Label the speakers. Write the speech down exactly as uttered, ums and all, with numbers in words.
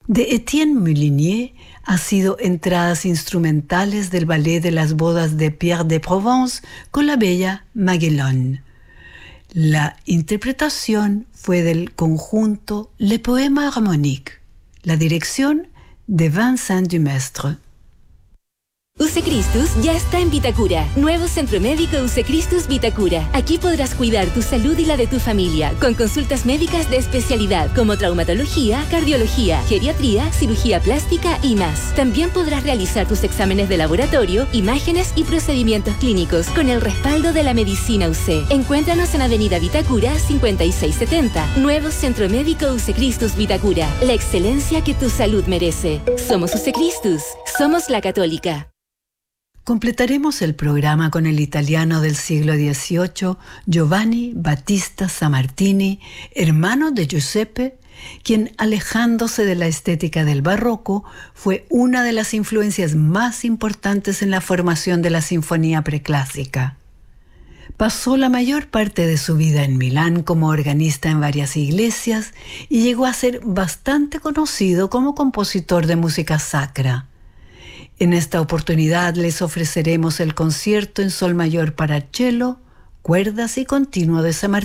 Speaker 1: de Étienne Moulinier ha sido entradas instrumentales del ballet de las bodas de Pierre de Provence con la bella Maguelone. La interpretación fue del conjunto Le Poème Harmonique, la dirección de Vincent Dumestre.
Speaker 2: Usecristus ya está en Vitacura. Nuevo Centro Médico Usecristus Vitacura. Aquí podrás cuidar tu salud y la de tu familia con consultas médicas de especialidad como traumatología, cardiología, geriatría, cirugía plástica y más. También podrás realizar tus exámenes de laboratorio, imágenes y procedimientos clínicos con el respaldo de la medicina U C. Encuéntranos en Avenida Vitacura cincuenta y seis setenta. Nuevo Centro Médico Usecristus Vitacura. La excelencia que tu salud merece. Somos Usecristus. Somos la Católica.
Speaker 1: Completaremos el programa con el italiano del siglo dieciocho, Giovanni Battista Sammartini, hermano de Giuseppe, quien, alejándose de la estética del barroco, fue una de las influencias más importantes en la formación de la sinfonía preclásica. Pasó la mayor parte de su vida en Milán como organista en varias iglesias y llegó a ser bastante conocido como compositor de música sacra. En esta oportunidad les ofreceremos el concierto en sol mayor para cello, cuerdas y continuo de Sammartini.